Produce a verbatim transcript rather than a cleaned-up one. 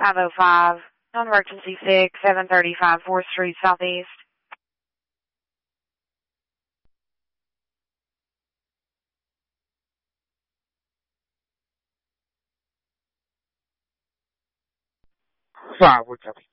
five oh five, non-emergency six, seven thirty-five fourth Street Southeast. five, we copy.